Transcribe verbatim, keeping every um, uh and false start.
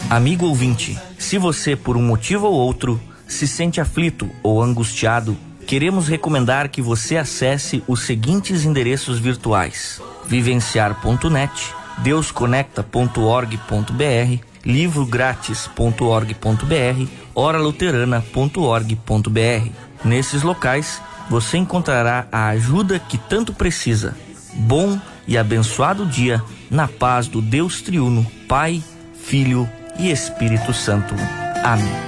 Amigo ouvinte, se você por um motivo ou outro se sente aflito ou angustiado, queremos recomendar que você acesse os seguintes endereços virtuais: vivenciar ponto net, deusconecta ponto org ponto br, livrogratis ponto org ponto br, oraluterana ponto org ponto br. Nesses locais, você encontrará a ajuda que tanto precisa. Bom e abençoado dia na paz do Deus triuno, Pai, Filho e Espírito Santo. Amém.